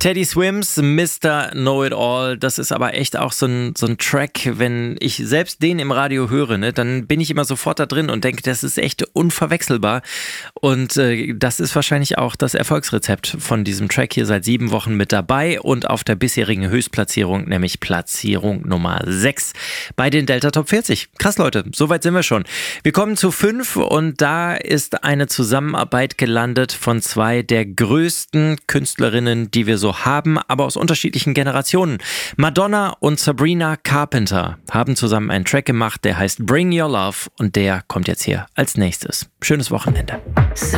Teddy Swims, Mr. Know-It-All, das ist aber echt auch so ein Track, wenn ich selbst den im Radio höre, ne, dann bin ich immer sofort da drin und denke, das ist echt unverwechselbar. Und das ist wahrscheinlich auch das Erfolgsrezept von diesem Track hier seit 7 Wochen mit dabei und auf der bisherigen Höchstplatzierung, nämlich Platzierung Nummer 6 bei den Delta Top 40. Krass, Leute, soweit sind wir schon. Wir kommen zu 5 und da ist eine Zusammenarbeit gelandet von 2 der größten Künstlerinnen, die wir so haben, aber aus unterschiedlichen Generationen. Madonna und Sabrina Carpenter haben zusammen einen Track gemacht, der heißt Bring Your Love und der kommt jetzt hier als nächstes. Schönes Wochenende.